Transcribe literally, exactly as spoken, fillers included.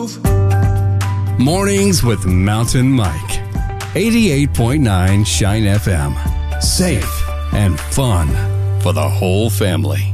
Mornings with Mountain Mike. eighty-eight point nine Shine F M. Safe and fun for the whole family.